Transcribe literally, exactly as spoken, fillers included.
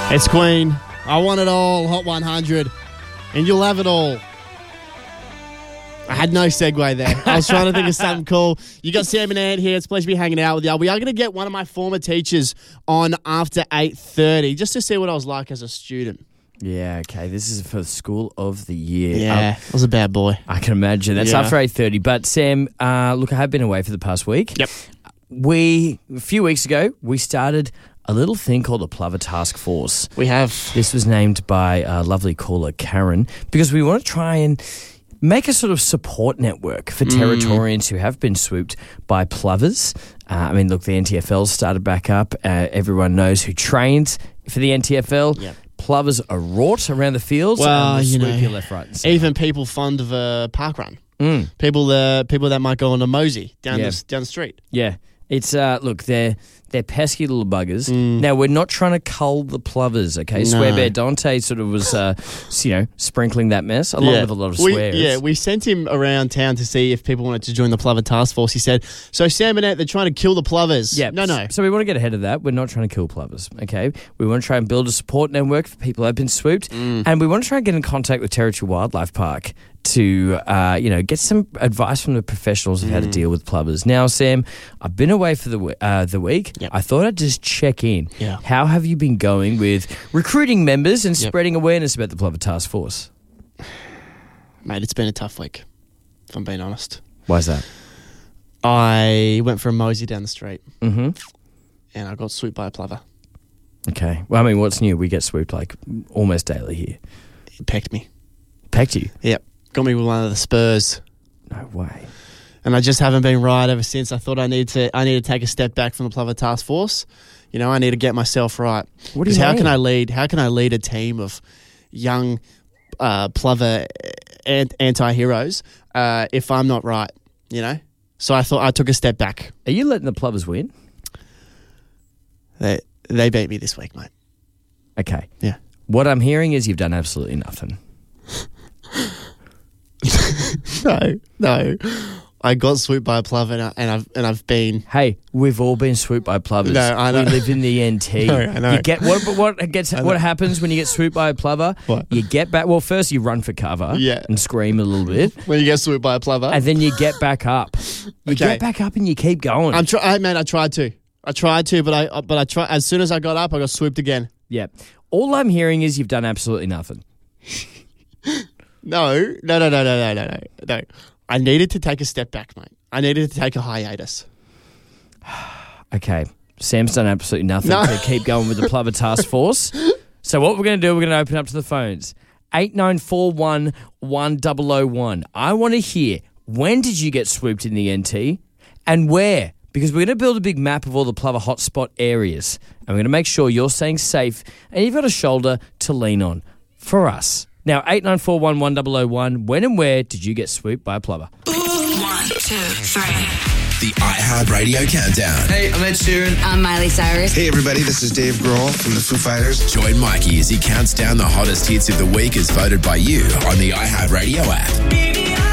It's Queen. I want it all. Hot one hundred. And you'll have it all. I had no segue there. I was trying to think of something cool. You got Sam and Ant here. It's a pleasure to be hanging out with you. We are going to get one of my former teachers on after eight thirty just to see what I was like as a student. Yeah, okay. This is for School of the Year. Yeah, um, I was a bad boy. I can imagine. That's Yeah. after eight thirty. But, Sam, uh, look, I have been away for the past week. Yep. We, a few weeks ago, we started a little thing called the Plover Task Force. We have. This was named by a lovely caller, Karen, because we want to try and make a sort of support network for Territorians who have been swooped by plovers. Uh, I mean, look, the N T F L started back up. Uh, everyone knows who trains for the N T F L. Yep. Plovers are wrought around the fields Well, and will you swoop know, you left, right and centre. Even people fond of a park run. Mm. People, uh, people that might go on a mosey down, Yeah. the, down the street. Yeah. It's, uh, look, they're they're pesky little buggers. Now, we're not trying to cull the plovers, okay? No. Swearbear Dante sort of was, uh, you know, sprinkling that mess, along with a lot of we, swears. Yeah, we sent him around town to see if people wanted to join the Plover Task Force. He said, so Sam and Ant, they're trying to kill the plovers. Yeah. No, no. So we want to get ahead of that. We're not trying to kill plovers, okay? We want to try and build a support network for people who have been swooped. And we want to try and get in contact with Territory Wildlife Park to, uh, you know, get some advice from the professionals of how to deal with plovers. Now, Sam, I've been away for the, w- uh, the week. Yep. I thought I'd just check in. Yeah. How have you been going with recruiting members and Yep. spreading awareness about the Plover Task Force? Mate, it's been a tough week, if I'm being honest. Why is that? I went for a mosey down the street Mm-hmm. and I got swooped by a plover. Okay. Well, I mean, what's new? We get swooped like almost daily here. It pecked me. Pecked you? Yep. Got me with one of the spurs. No way. And I just haven't been right ever since. I thought I need to I need to take a step back from the Plover Task Force. You know, I need to get myself right. What do you Because how mean? can I lead how can I lead a team of young uh, plover ant- anti-heroes uh, if I'm not right, you know? So I thought I took a step back. Are you letting the plovers win? They they beat me this week, mate. Okay. Yeah. What I'm hearing is you've done absolutely nothing. No, no. I got swooped by a plover and, I, and I've and I've been Hey, we've all been swooped by plovers. No, I know. We live in the N T. No, I know. You get what? What gets? know. What happens when you get swooped by a plover? What? You get back. Well, first you run for cover. Yeah. And scream a little bit, when you get swooped by a plover. and then you get back up. You Okay. get back up and you keep going. I'm try- man, I tried to. I tried to, but I but I try as soon as I got up, I got swooped again. yeah. All I'm hearing is you've done absolutely nothing. No, no, no, no, no, no, no, no, no. I needed to take a step back, mate. I needed to take a hiatus. Okay. Sam's done absolutely nothing No. to keep going with the Plover Task Force. So what we're going to do, we're going to open up to the phones. eight nine four one, one zero zero one. I want to hear, when did you get swooped in the N T and where? Because we're going to build a big map of all the plover hotspot areas. And we're going to make sure you're staying safe and you've got a shoulder to lean on for us. Now, eight nine four one, one zero zero one. When and where did you get swooped by a plover? One, two, three. The iHeartRadio Countdown. Hey, I'm Ed Sheeran. I'm Miley Cyrus. Hey, everybody, this is Dave Grohl from the Foo Fighters. Join Mikey as he counts down the hottest hits of the week as voted by you on the iHeartRadio app.